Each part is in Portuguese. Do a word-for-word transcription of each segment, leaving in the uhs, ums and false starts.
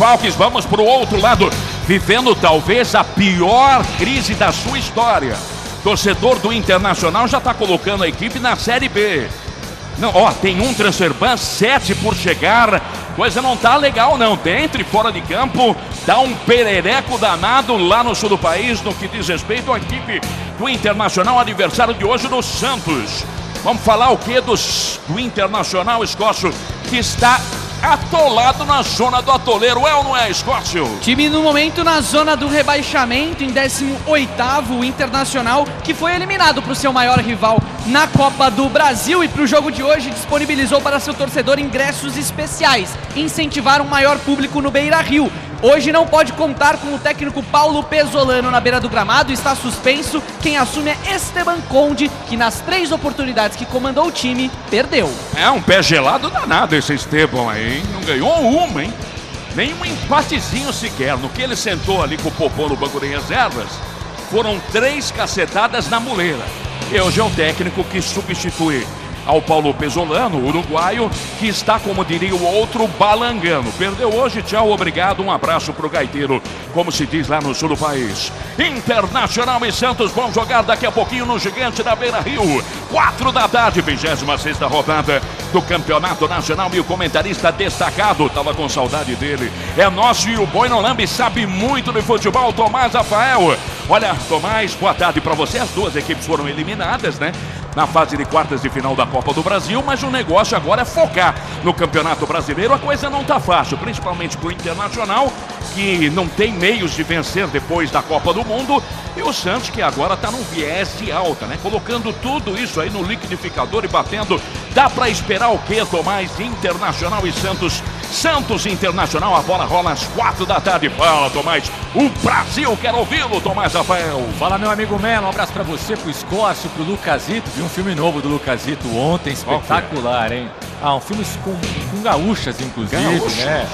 desfalques. Vamos para o outro lado, vivendo talvez a pior crise da sua história. Torcedor do Internacional já está colocando a equipe na Série B. Não, ó, tem um transfer ban, sete por chegar. Coisa não tá legal não, dentro e fora de campo, dá um perereco danado lá no sul do país, no que diz respeito à equipe do Internacional, adversário de hoje do Santos. Vamos falar o que dos, do Internacional, Escócio, que está atolado na zona do atoleiro, é ou não é, Escócio? Time no momento na zona do rebaixamento, em décimo oitavo, o Internacional, que foi eliminado para o seu maior rival na Copa do Brasil, e para o jogo de hoje disponibilizou para seu torcedor ingressos especiais, incentivar um maior público no Beira-Rio. Hoje não pode contar com o técnico Paulo Pezzolano na beira do gramado, está suspenso. Quem assume é Esteban Conde, que nas três oportunidades que comandou o time, perdeu. É um pé gelado danado esse Esteban aí, hein? Não ganhou uma, hein? Nem um empatezinho sequer. No que ele sentou ali com o Popô no banco de reservas, foram três cacetadas na muleira. E hoje é o técnico que substitui ao Paulo Pezzolano, o uruguaio, que está, como diria o outro, balangando. Perdeu hoje, tchau, obrigado, um abraço pro gaiteiro, como se diz lá no sul do país. Internacional e Santos vão jogar daqui a pouquinho no Gigante da Beira-Rio. Quatro da tarde, vigésima sexta rodada do Campeonato Nacional, e o comentarista destacado, tava com saudade dele, é nosso e o Boinolambi sabe muito de futebol, Tomás Rafael. Olha, Tomás, boa tarde para você. As duas equipes foram eliminadas, né, na fase de quartas de final da Copa do Brasil, mas o negócio agora é focar no Campeonato Brasileiro. A coisa não tá fácil, principalmente pro Internacional, que não tem meios de vencer depois da Copa do Mundo, e o Santos, que agora tá num viés de alta, né, colocando tudo isso aí no liquidificador e batendo. Dá para esperar o quê, Tomás? Internacional e Santos. Santos Internacional, a bola rola às quatro da tarde. Fala, Tomás, o Brasil quer ouvi-lo, Tomás Rafael. Fala, meu amigo Melo, um abraço pra você, pro Escócio, pro Lucasito. Vi um filme novo do Lucasito ontem, espetacular, hein? Ah, um filme com, com gaúchas, inclusive, Gaúcha. né?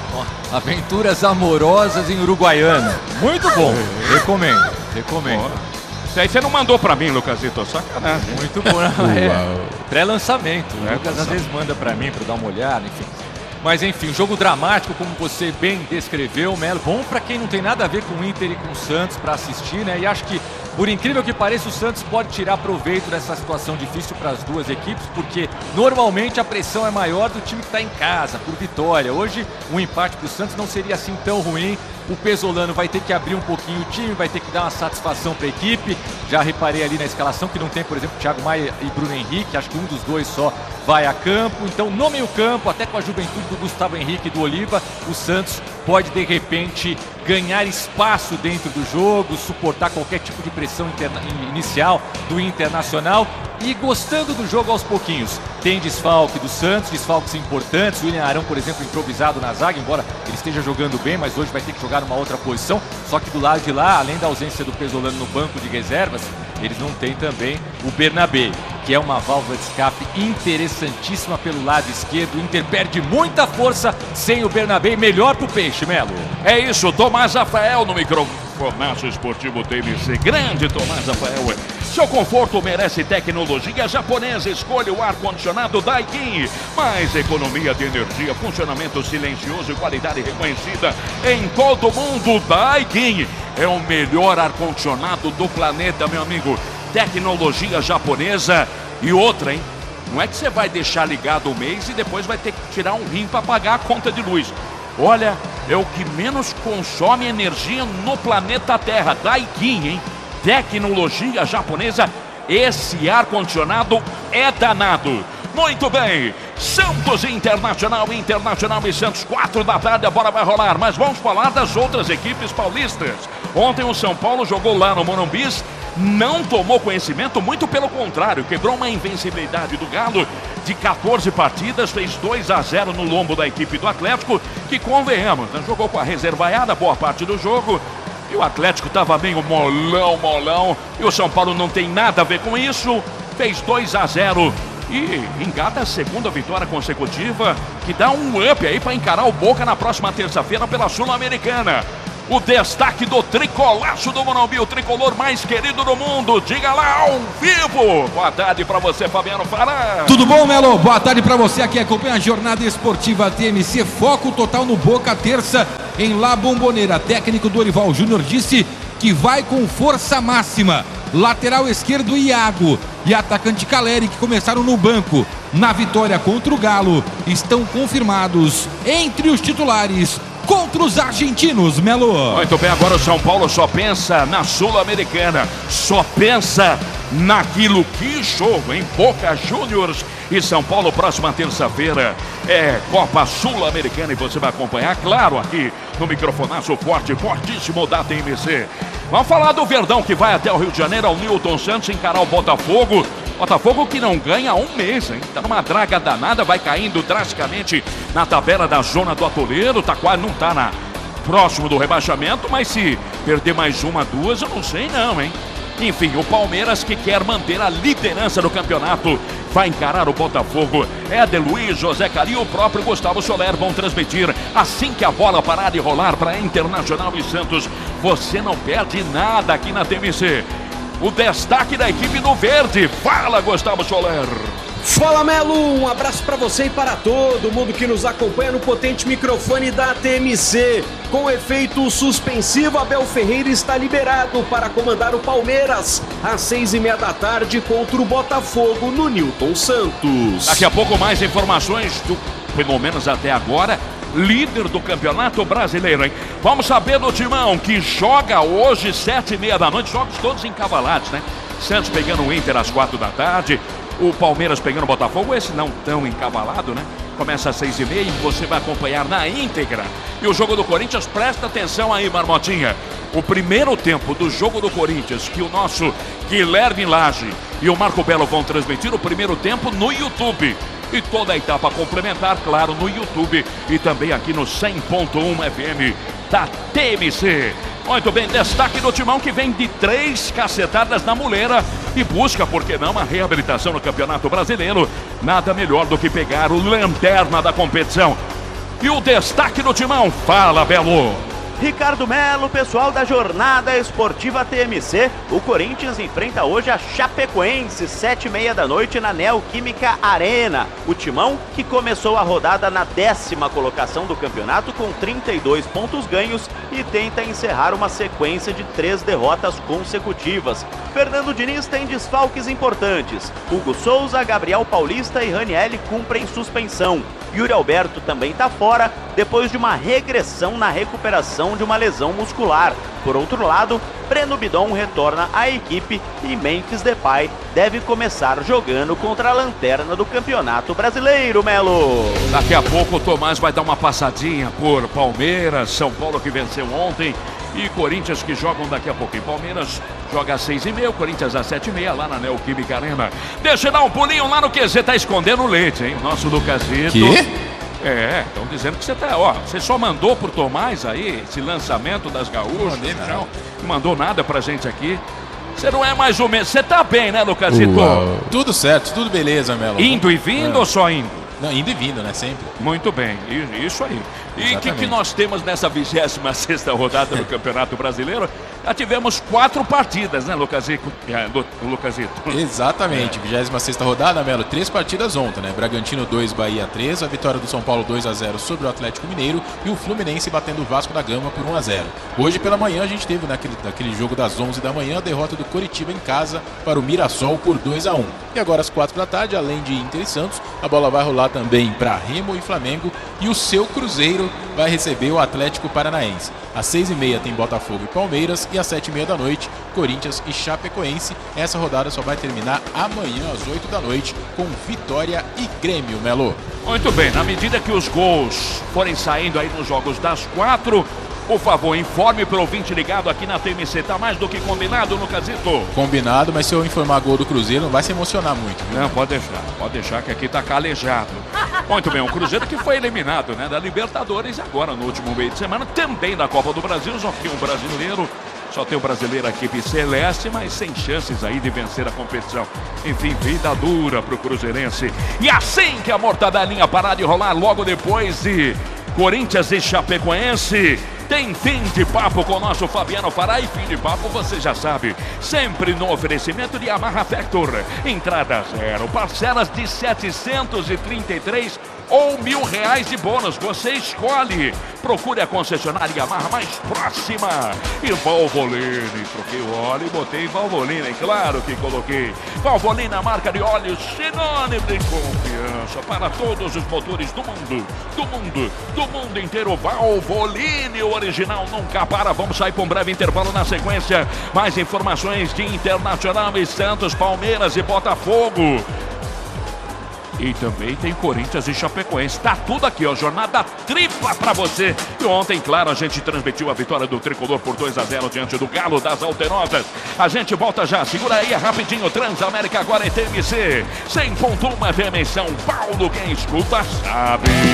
Aventuras amorosas em Uruguaiana. Muito bom, recomendo, recomendo. Isso aí você não mandou pra mim, Lucasito, sacanagem. Muito bom, é pré-lançamento. O Lucas às vezes manda pra mim pra dar uma olhada, enfim. Mas enfim, jogo dramático, como você bem descreveu, Melo. Bom pra quem não tem nada a ver com o Inter e com o Santos pra assistir, né? E acho que, por incrível que pareça, o Santos pode tirar proveito dessa situação difícil para as duas equipes, porque normalmente a pressão é maior do time que está em casa, por vitória. Hoje, um empate para o Santos não seria assim tão ruim. O Pezzolano vai ter que abrir um pouquinho o time, vai ter que dar uma satisfação para a equipe. Já reparei ali na escalação que não tem, por exemplo, Thiago Maia e Bruno Henrique. Acho que um dos dois só vai a campo. Então, no meio campo, até com a juventude do Gustavo Henrique e do Oliva, o Santos pode, de repente, ganhar espaço dentro do jogo, suportar qualquer tipo de pressão interna- inicial do Internacional e gostando do jogo aos pouquinhos. Tem desfalque do Santos, desfalques importantes. O William Arão, por exemplo, improvisado na zaga, embora ele esteja jogando bem, mas hoje vai ter que jogar numa outra posição. Só que do lado de lá, além da ausência do Pezzolano no banco de reservas, eles não têm também o Bernabé, que é uma válvula de escape interessantíssima pelo lado esquerdo. O Inter perde muita força sem o Bernabé, melhor pro Peixe, Melo. É isso, Tomás Rafael no microfonaço esportivo T M C. Grande Tomás Rafael. Seu conforto merece tecnologia japonesa. Escolha o ar-condicionado Daikin. Mais economia de energia, funcionamento silencioso e qualidade reconhecida em todo o mundo. Daikin é o melhor ar-condicionado do planeta, meu amigo. Tecnologia japonesa. E outra, hein? Não é que você vai deixar ligado o mês e depois vai ter que tirar um rim para pagar a conta de luz. Olha, é o que menos consome energia no planeta Terra. Daikin, hein? Tecnologia japonesa. Esse ar-condicionado é danado. Muito bem, Santos Internacional, Internacional e Santos, quatro da tarde, a bola vai rolar. Mas vamos falar das outras equipes paulistas. Ontem o São Paulo jogou lá no Morumbi, não tomou conhecimento, muito pelo contrário, quebrou uma invencibilidade do Galo de quatorze partidas, fez dois a zero no lombo da equipe do Atlético, que, convenhamos, né, jogou com a reservaiada boa parte do jogo. E o Atlético estava bem o molão, molão, e o São Paulo não tem nada a ver com isso, fez dois a zero e engata a segunda vitória consecutiva, que dá um up aí para encarar o Boca na próxima terça-feira pela Sul-Americana. o destaque do tricolaço do Morumbi, o tricolor mais querido do mundo. Diga lá ao vivo. Boa tarde para você, Fabiano Fara. Tudo bom, Melo? Boa tarde para você aqui. Acompanha a jornada esportiva T M C. Foco total no Boca, terça em La Bombonera. Técnico Dorival Júnior disse que vai com força máxima. Lateral esquerdo Iago e atacante Caleri, que começaram no banco na vitória contra o Galo, estão confirmados entre os titulares contra os argentinos, Melo. Muito bem, agora o São Paulo só pensa na Sul-Americana, só pensa naquilo. Que jogo, hein? Boca Juniors e São Paulo, próxima terça-feira é Copa Sul-Americana e você vai acompanhar, claro, aqui no microfonaço forte, fortíssimo da T M C. Vamos falar do Verdão, que vai até o Rio de Janeiro, ao Newton Santos, encarar o Botafogo. Botafogo que não ganha há um mês, hein? Tá numa draga danada, vai caindo drasticamente na tabela da zona do atoleiro, tá quase, não tá na, próximo do rebaixamento, mas se perder mais uma, duas, eu não sei não, hein? Enfim, o Palmeiras, que quer manter a liderança do campeonato, vai encarar o Botafogo. Éder Luiz, José Cari e o próprio Gustavo Soler vão transmitir assim que a bola parar de rolar para Internacional e Santos. Você não perde nada aqui na T M C. O destaque da equipe do Verde. Fala, Gustavo Soler. Fala, Melo, um abraço para você e para todo mundo que nos acompanha no potente microfone da T M C. Com efeito suspensivo, Abel Ferreira está liberado para comandar o Palmeiras às seis e meia da tarde contra o Botafogo no Newton Santos. Daqui a pouco mais informações do, pelo menos até agora, líder do Campeonato Brasileiro, hein? Vamos saber do Timão, que joga hoje, sete e meia da noite, jogos todos encavalados, né? Santos pegando o Inter às quatro da tarde, o Palmeiras pegando o Botafogo, esse não tão encavalado, né? Começa às seis e meia e você vai acompanhar na íntegra. E o jogo do Corinthians, presta atenção aí, Marmotinha. O primeiro tempo do jogo do Corinthians, que o nosso Guilherme Lage e o Marco Belo vão transmitir, o primeiro tempo no YouTube. E toda a etapa complementar, claro, no YouTube e também aqui no cem ponto um F M da T M C. Muito bem, destaque do Timão, que vem de três cacetadas na muleira e busca, por que não, uma reabilitação no Campeonato Brasileiro. Nada melhor do que pegar o lanterna da competição. E o destaque do Timão, fala, Belo. Ricardo Melo, pessoal da Jornada Esportiva T M C, o Corinthians enfrenta hoje a Chapecoense, sete e meia da noite na Neoquímica Arena. O Timão, que começou a rodada na décima colocação do campeonato com trinta e dois pontos ganhos e tenta encerrar uma sequência de três derrotas consecutivas. Fernando Diniz tem desfalques importantes. Hugo Souza, Gabriel Paulista e Ranielli cumprem suspensão. Yuri Alberto também está fora, depois de uma regressão na recuperação de uma lesão muscular. Por outro lado, Breno Bidon retorna à equipe e Memphis Depay deve começar jogando contra a lanterna do Campeonato Brasileiro, Melo. Daqui a pouco o Tomás vai dar uma passadinha por Palmeiras, São Paulo que venceu ontem e Corinthians que jogam daqui a pouco. E Palmeiras joga às seis e meia, o Corinthians às sete e meia lá na Neoquímica Arena. Deixa eu dar um pulinho lá no Q Z, tá escondendo o leite, hein? Nosso Lucasito. Quê? É, estão dizendo que você tá, ó, você só mandou pro Tomás aí esse lançamento das gaúchas, não, não mandou nada pra gente aqui. Você não é mais ou menos, você tá bem, né, Lucasito? Uau. Tudo certo, tudo beleza, Melo. Indo e vindo é. ou só indo? Não, indo e vindo, né, sempre. Muito bem, isso aí. E o que, que nós temos nessa vigésima sexta rodada do Campeonato Brasileiro? Já tivemos quatro partidas, né, Lucasito? Lucasito. Exatamente, vigésima sexta rodada, Melo, três partidas ontem, né? Bragantino dois, Bahia três, a vitória do São Paulo dois a zero sobre o Atlético Mineiro e o Fluminense batendo o Vasco da Gama por um a zero. Hoje pela manhã a gente teve naquele, naquele jogo das onze da manhã a derrota do Coritiba em casa para o Mirassol por dois a um. E agora às quatro da tarde, além de Inter e Santos, a bola vai rolar também para Remo e Flamengo e o seu Cruzeiro vai receber o Atlético Paranaense. Às seis e meia tem Botafogo e Palmeiras e às sete e meia da noite, Corinthians e Chapecoense. Essa rodada só vai terminar amanhã às oito da noite com Vitória e Grêmio, Melo. Muito bem, na medida que os gols forem saindo aí nos jogos das quatro, por favor, informe para o ouvinte ligado aqui na T M C. Tá mais do que combinado, Lucasito? Combinado, mas se eu informar gol do Cruzeiro, não vai se emocionar muito. Viu? Não, pode deixar. Pode deixar que aqui tá calejado. Muito bem, o Cruzeiro que foi eliminado, né, da Libertadores agora no último meio de semana, também da Copa do Brasil, só tem um brasileiro. Só tem o brasileiro a equipe celeste, mas sem chances aí de vencer a competição. Enfim, vida dura pro cruzeirense. E assim que a mortadelinha parar de rolar, logo depois de Corinthians e Chapecoense, Tem fim de papo com o nosso Fabiano Fará e fim de papo você já sabe, sempre no oferecimento de Yamaha Factor. Entrada zero, parcelas de setecentos e trinta e três ou mil reais de bônus, você escolhe. Procure a concessionária Yamaha mais próxima. E Valvoline, troquei o óleo e botei Valvoline, claro que coloquei. Valvoline, a marca de óleo sinônimo de confiança para todos os motores do mundo, do mundo, do mundo inteiro. Valvoline, o original nunca para. Vamos sair para um breve intervalo na sequência. Mais informações de Internacional e Santos, Palmeiras e Botafogo. E também tem Corinthians e Chapecoense. Tá tudo aqui, ó. Jornada tripla pra você. E ontem, claro, a gente transmitiu a vitória do Tricolor por dois a zero diante do Galo das Alterosas. A gente volta já. Segura aí, rapidinho. Transamérica agora é T M C. cem ponto um F M em São Paulo. Quem escuta sabe.